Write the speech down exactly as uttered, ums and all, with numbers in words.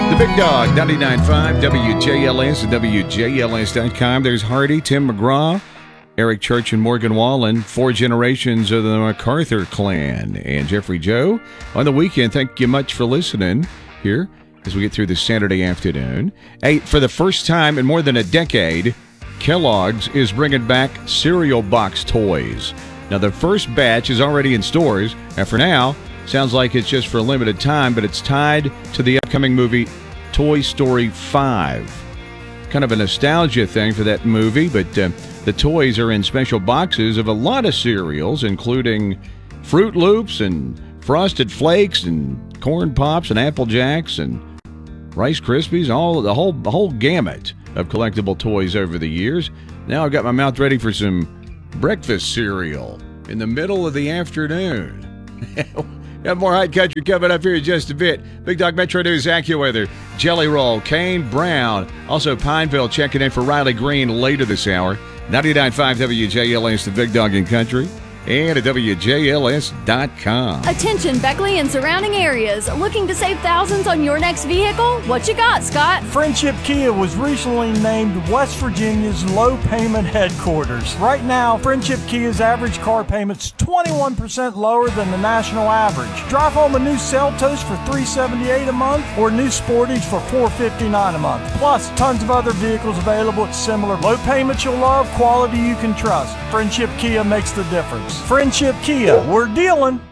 The Big Dog, ninety-nine point five, W J L S and W J L S dot com. There's Hardy, Tim McGraw, Eric Church, and Morgan Wallen, four generations of the MacArthur clan. And Jeffrey Joe on the weekend. Thank you much for listening here as we get through this Saturday afternoon. Hey, for the first time in more than a decade, Kellogg's is bringing back cereal box toys. Now, the first batch is already in stores, and for now, sounds like it's just for a limited time, but it's tied to the upcoming movie Toy Story five. Kind of a nostalgia thing for that movie, but uh, the toys are in special boxes of a lot of cereals, including Fruit Loops and Frosted Flakes and Corn Pops and Apple Jacks and Rice Krispies, all the whole the whole gamut of collectible toys over the years. Now I've got my mouth ready for some breakfast cereal in the middle of the afternoon. Got more Hot Country coming up here in just a bit. Big Dog Metro News AccuWeather, Jelly Roll, Kane Brown. Also Pineville checking in for Riley Green later this hour. ninety-nine point five W J L S, the Big Dog in Country. And at W J L S dot com. Attention, Beckley and surrounding areas. Looking to save thousands on your next vehicle? What you got, Scott? Friendship Kia was recently named West Virginia's low payment headquarters. Right now, Friendship Kia's average car payment's twenty-one percent lower than the national average. Drive home a new Seltos for three hundred seventy-eight dollars a month or new Sportage for four hundred fifty-nine dollars a month. Plus, tons of other vehicles available at similar low payments you'll love, quality you can trust. Friendship Kia makes the difference. Friendship Kia, we're dealing.